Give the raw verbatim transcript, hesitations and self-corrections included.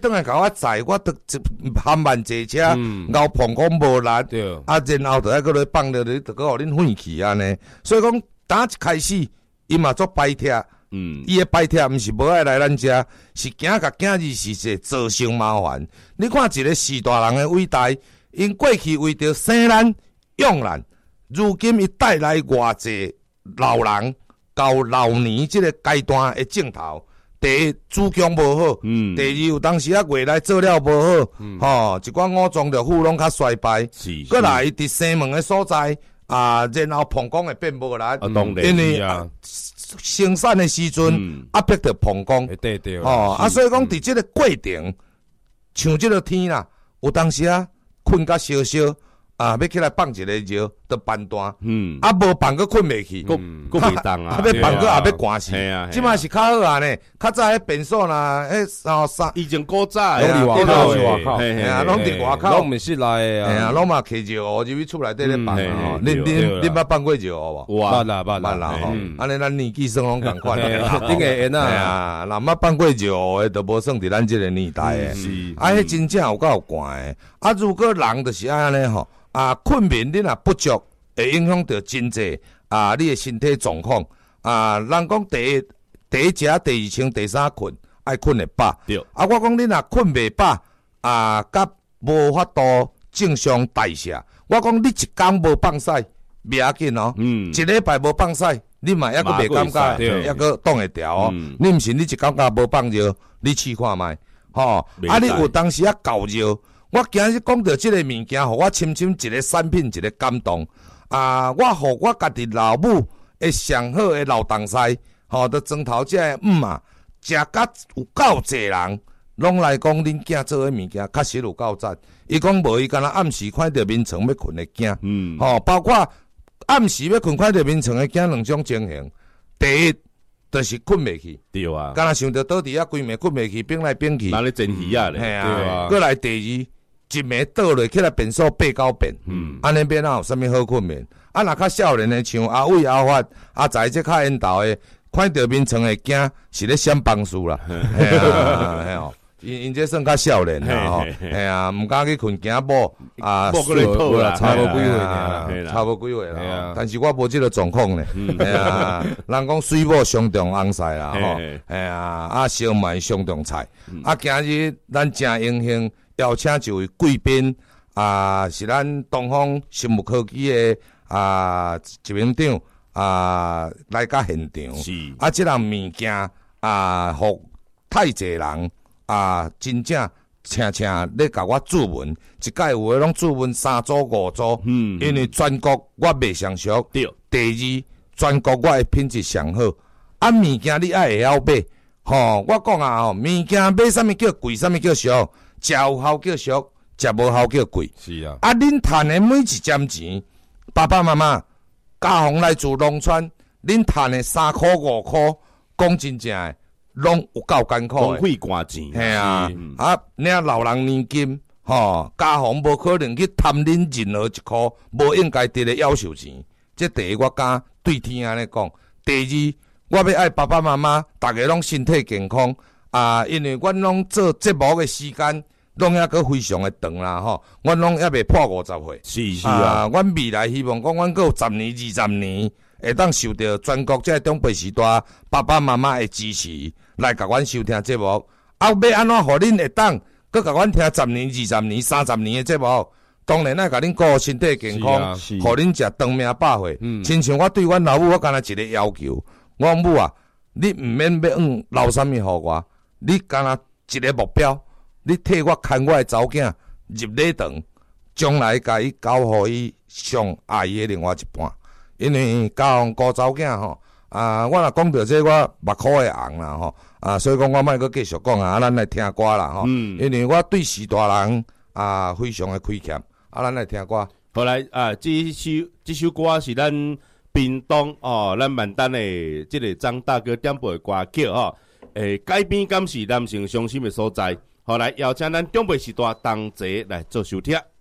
转来甲我载，我得含慢坐车，后膀胱无力，啊，然后就爱搁咧放落去，就搁互恁废去安尼。所以讲，打一开始，伊嘛做摆贴，嗯，伊诶摆贴毋是无爱来咱遮，是惊甲囝儿是是造成麻烦。你看一个士大人诶伟大，因过去为着生咱养咱，如今伊带来偌济老人到老年即个阶段诶镜头。第一，主强无好；嗯、第二，有当时啊，未来做了无好，吼、嗯哦，一寡五脏六腑拢较衰败。过来伫生门诶所在啊，然后膀胱会变无力，啊、因为啊生产诶时阵、嗯、压迫着膀胱， 对对， 吼啊，所以讲伫即个过程，像即个天啦，有当时啊困甲烧烧。啊，要起来放一个药，就办单，嗯，啊，无放佫困袂去， 佫佫袂当啊， 啊，要放佫也要寒死，即摆是较好啊呢，较早迄便所啦，迄哦三， 以前古早拢伫外口， 外口， 嘿啊，拢伫外口， 拢毋是来诶，啊，拢嘛摕药哦，入去厝内底咧放啊，吼，恁恁恁捌放过药哦无？ 捌啦捌啦吼，安尼咱年纪算拢共款， 顶个因啊，若捌放过药诶，都无算伫咱即个年代诶，啊，迄真正有够有悬诶，啊，如果人就是安尼吼。啊，困眠你若不足，会影响到真济啊，你的身体状况啊。人讲第一、第一食，第二穿，第三困，爱困会饱。对。啊，我讲你若困袂饱啊，甲无法度正常代谢。我讲你一工无放屎，袂要紧哦。嗯。一礼拜无放屎，你嘛抑佫袂感觉，抑佫挡会牢哦。嗯、你毋是你一工甲无放尿，你试看觅，吼、哦。啊，你有当时啊够热。我今日讲到即个物件，互我深深一个产品，一个感动啊！我互我家己老母的上好的老东西，吼，都庄头遮的姆啊，食甲有够济人，拢来讲恁囝做的物件，确实有够赞。伊讲无伊敢若暗时看到眠床要困的囝，嗯，吼，包括暗时要困看到眠床的囝两种情形。第一，就是困袂去， 对啊， 敢若想着倒伫遐规暝困袂去，变来变去， 哪里真鱼啊咧？ 对啊，过来第二。一暝倒落起来便所八九遍，嗯，安尼变哪有啥物好困眠？啊，若较少年的像阿伟、阿发、阿财这较缘投的，看到眠床的囝是咧闪帮书啦，嘿啊，嘿哦，因因这算较少年啦吼，嘿啊，毋敢去困囝某啊， 某个咧套啦， 差无几岁啦，差无几岁啦，但是我无即个状况呢，嘿啊，人讲水某上重红菜啦，吼，嘿啊，啊烧麦上重菜，啊今日咱正荣幸。邀请一位贵宾啊，是咱东方生物科技的啊执行长啊来到现场。是啊，即项物件啊，互太济人啊，真正请请咧甲我注文，一届有诶拢注文三组五组，嗯，因为全国我卖上俗，对。第二，全国我诶品质上好，啊，物件你爱会晓买，吼，我讲啊，吼，物件买啥物叫贵，啥物叫俗。食有效叫俗，食无效叫贵。是啊，啊，恁赚的每一针钱，爸爸妈妈家父来自农村，恁赚的三块五块，讲真正的，拢有够艰苦的。 浪费汗钱。 系啊，嗯、啊，领老人年金，吼，家父无可能去贪恁任何一块无应该得的夭寿钱。这第一，我敢对天安尼讲。第二，我要爱爸爸妈妈，大家拢身体健康。啊，因为阮拢做节目的时间，拢抑个非常的长啦吼，阮拢抑未破五十岁。 是是啊， 阮、啊、未来希望讲，阮阁有十年、二十年，会当受到全国这中辈时代爸爸妈妈的支持，来甲阮收听节目。啊，要安怎互恁会当，阁甲阮听十年、二十年、三十年的节目？当然爱甲恁顾好身体健康，互恁食长命百岁。嗯，亲像我对阮老母，我干那一个要求，我讲母啊，你毋免要用留啥物互我。你干那一个目标，你替我牵我的查某囝入礼堂，将来甲伊交互伊上爱伊的另外一半。因为交互顾查某囝吼，啊，我若讲到这我目眶会红啦吼，啊，所以讲我莫阁继续讲啊，咱来听歌啦吼。嗯。因为我对时大人啊非常的亏欠，啊，咱来听歌。 后来啊，这首这首歌是咱屏东哦，咱万丹的这个张大哥点播的歌曲吼。诶，改编敢是男性伤心的所在，后来邀请咱中辈时代同齐来做收听。